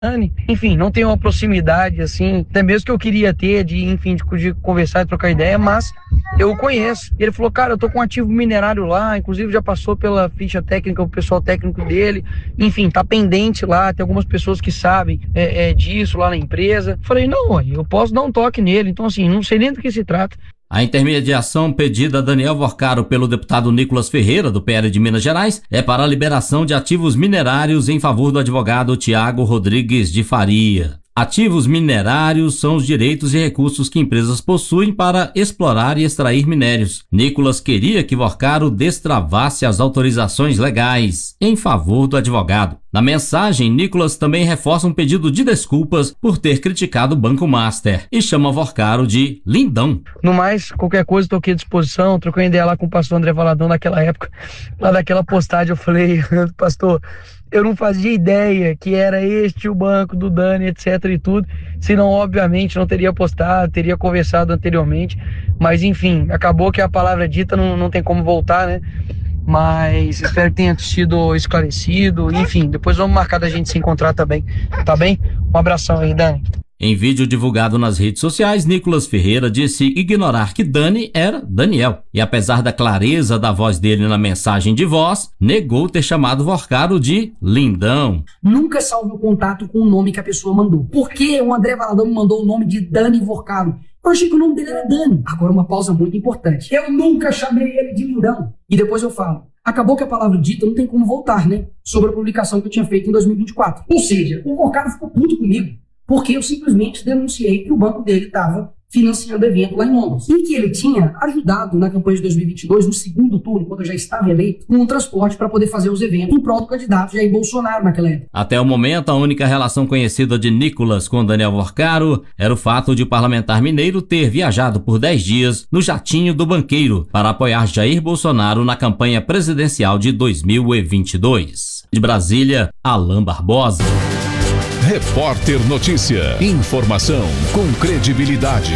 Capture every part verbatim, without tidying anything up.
Enfim, não tenho uma proximidade, assim, até mesmo que eu queria ter, de, enfim, de, de conversar e trocar ideia, mas eu o conheço. Ele falou, cara, eu tô com um ativo minerário lá, inclusive já passou pela ficha técnica, o pessoal técnico dele, enfim, tá pendente lá, tem algumas pessoas que sabem é, é, disso lá na empresa. Falei, não, eu posso dar um toque nele, então assim, não sei nem do que se trata. A intermediação pedida a Daniel Vorcaro pelo deputado Nicolas Ferreira, do P L de Minas Gerais, é para a liberação de ativos minerários em favor do advogado Tiago Rodrigues de Faria. Ativos minerários são os direitos e recursos que empresas possuem para explorar e extrair minérios. Nicolas queria que Vorcaro destravasse as autorizações legais em favor do advogado. Na mensagem, Nicolas também reforça um pedido de desculpas por ter criticado o Banco Master e chama Vorcaro de lindão. No mais, qualquer coisa, estou aqui à disposição. Troquei ideia lá com o pastor André Valadão naquela época, lá daquela postagem, eu falei, pastor, eu não fazia ideia que era este o banco do Dani, etc e tudo, senão obviamente não teria postado, teria conversado anteriormente, mas enfim, acabou que a palavra dita não, não tem como voltar, né? Mas espero que tenha sido esclarecido, enfim, depois vamos marcar da gente se encontrar também, tá bem? Um abração aí, Dani. Em vídeo divulgado nas redes sociais, Nicolas Ferreira disse ignorar que Dani era Daniel. E apesar da clareza da voz dele na mensagem de voz, negou ter chamado Vorcaro de lindão. Nunca salve o contato com o nome que a pessoa mandou. Por que o André Valadão me mandou o nome de Dani Vorcaro? Eu achei que o nome dele era Dani. Agora uma pausa muito importante. Eu nunca chamei ele de lindão. E depois eu falo. Acabou que a palavra dita não tem como voltar, né? Sobre a publicação que eu tinha feito em dois mil e vinte e quatro. Ou seja, o Vorcaro ficou puto comigo. Porque eu simplesmente denunciei que o banco dele estava financiando evento lá em Londres. E que ele tinha ajudado na campanha de dois mil e vinte e dois, no segundo turno, quando eu já estava eleito, com um transporte para poder fazer os eventos em prol do candidato Jair Bolsonaro naquela época. Até o momento, a única relação conhecida de Nicolas com Daniel Vorcaro era o fato de o parlamentar mineiro ter viajado por dez dias no jatinho do banqueiro para apoiar Jair Bolsonaro na campanha presidencial de dois mil e vinte e dois. De Brasília, Alain Barbosa. Repórter Notícia. Informação com credibilidade.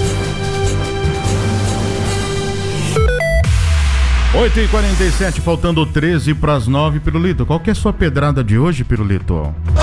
oito e quarenta e sete, faltando treze para as nove, Pirulito. Qual que é a sua pedrada de hoje, Pirulito?